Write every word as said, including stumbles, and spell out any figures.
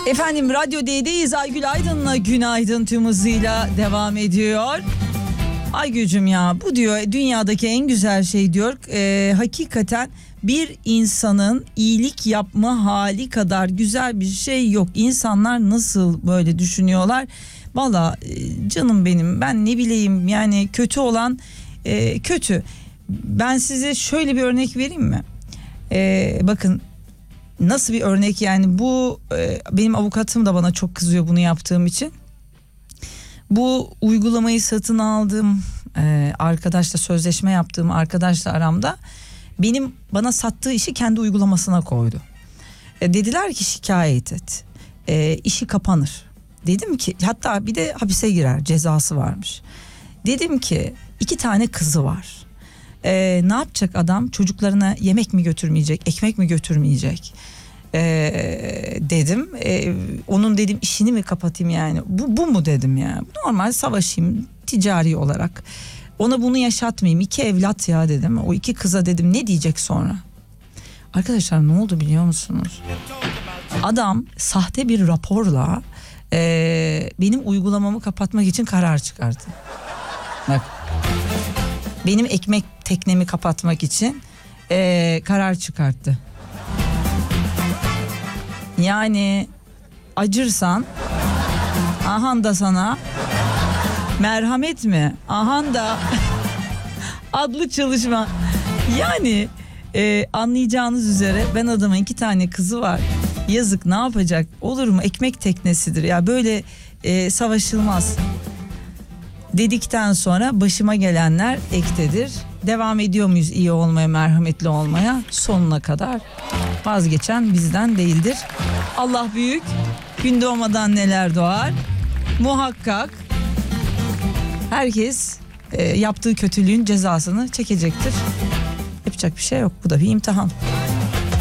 Efendim Radyo D'deyiz. Aygül Aydın'la Günaydın tüm hızıyla devam ediyor. Aygül'cüm ya bu diyor dünyadaki en güzel şey diyor e, hakikaten bir insanın iyilik yapma hali kadar güzel bir şey yok. İnsanlar nasıl böyle düşünüyorlar? Valla e, canım benim, ben ne bileyim yani, kötü olan e, kötü. Ben size şöyle bir örnek vereyim mi? E, bakın nasıl bir örnek yani bu, e, benim avukatım da bana çok kızıyor bunu yaptığım için. Bu uygulamayı satın aldığım e, arkadaşla, sözleşme yaptığım arkadaşla aramda benim bana sattığı işi kendi uygulamasına koydu. E, dediler ki şikayet et, e, işi kapanır. Dedim ki, hatta bir de hapise girer, cezası varmış. Dedim ki iki tane kızı var. E, ne yapacak adam? Çocuklarına yemek mi götürmeyecek, ekmek mi götürmeyecek? Ee, dedim ee, onun dedim işini mi kapatayım yani, bu, bu mu dedim ya, normal savaşayım ticari olarak, ona bunu yaşatmayayım, iki evlat ya dedim, o iki kıza dedim ne diyecek sonra. Arkadaşlar ne oldu biliyor musunuz, adam sahte bir raporla ee, benim uygulamamı kapatmak için karar çıkardı. Bak, benim ekmek teknemi kapatmak için ee, karar çıkarttı. Yani acırsan ahan da sana merhamet mi? Ahan da adlı çalışma. Yani e, anlayacağınız üzere ben adamın iki tane kızı var. Yazık, ne yapacak? Olur mu? Ekmek teknesidir ya, böyle e, savaşılmaz. Dedikten sonra başıma gelenler ektedir. Devam ediyor muyuz iyi olmaya, merhametli olmaya? Sonuna kadar vazgeçen bizden değildir. Allah büyük, gün doğmadan neler doğar. Muhakkak herkes e, yaptığı kötülüğün cezasını çekecektir. Yapacak bir şey yok, bu da bir imtihan.